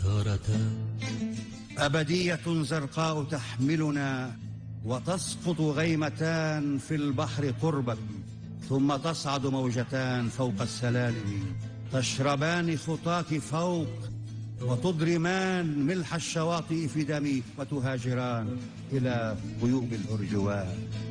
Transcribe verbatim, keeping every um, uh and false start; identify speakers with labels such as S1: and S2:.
S1: إشارتان.
S2: أبدية زرقاء تحملنا، وتسقط غيمتان في البحر قربا، ثم تصعد موجتان فوق السلالم، تشربان خطاك فوق، وتضرمان ملح الشواطئ في دمي، وتهاجران إلى غيوم الأرجوان.